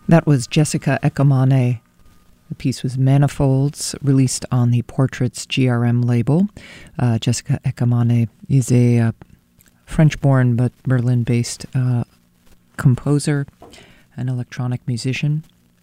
That was Jessica Ekamane. The piece was Manifolds, released on the Portraits GRM label. Jessica Ekamane is a French-born but Berlin-based composer and electronic musician.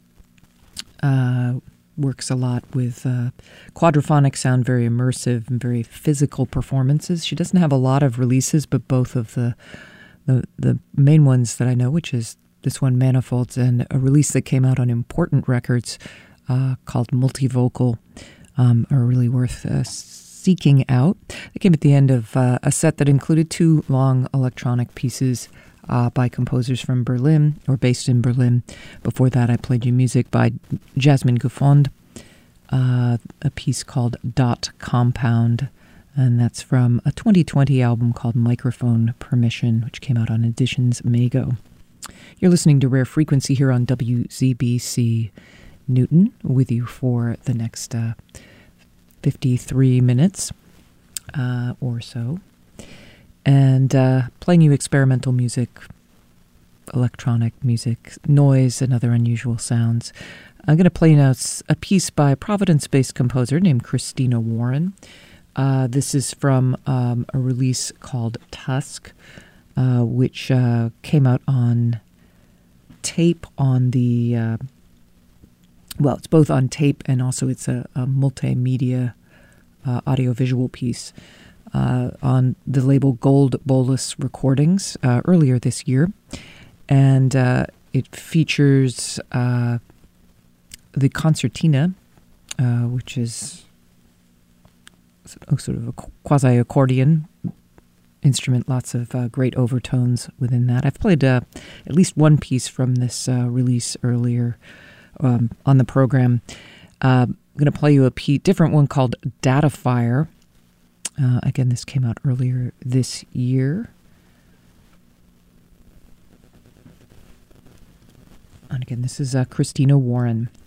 Works a lot with quadraphonic sound, very immersive and very physical performances. She doesn't have a lot of releases, but both of the main ones that I know, which is this one, Manifolds, and a release that came out on Important Records called Multivocal, are really worth seeking out. They came at the end of a set that included two long electronic pieces by composers from Berlin, or based in Berlin. Before that, I played you music by Jasmine Gufond, a piece called Dot Compound, and that's from a 2020 album called Microphone Permission, which came out on Editions Mago. You're listening to Rare Frequency here on WZBC Newton, with you for the next 53 minutes or so. And playing you experimental music, electronic music, noise, and other unusual sounds. I'm going to play now a piece by a Providence-based composer named Christina Warren. This is from a release called Tusk, which came out on tape on the... well, it's both on tape and also it's a multimedia audiovisual piece on the label Gold Bolus Recordings earlier this year. And it features the concertina, which is sort of a quasi-accordion instrument, lots of great overtones within that. I've played at least one piece from this release earlier on the program. I'm going to play you a different one called Data Fire. Again, this came out earlier this year. And again, this is Christina Warren.